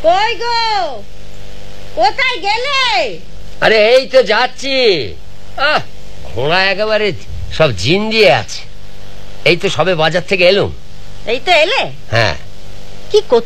কই গো, কোথায় গেলে? আরে এই তো যাচ্ছি। ঘোড়া একেবারে সব জিন দিয়ে আছে। এই তো সবে বাজার থেকে এলুম। এই তো এলে? হ্যাঁ। কি